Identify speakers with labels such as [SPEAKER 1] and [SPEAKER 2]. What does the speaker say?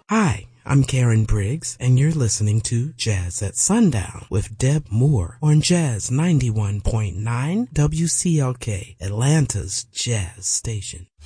[SPEAKER 1] Hi, I'm Karen Briggs, and you're listening to Jazz at Sundown with Deb Moore on Jazz 91.9 WCLK, Atlanta's Jazz Station.